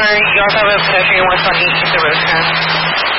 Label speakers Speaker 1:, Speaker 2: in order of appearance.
Speaker 1: You also have a pedestrian west on 18th and Rosecrans.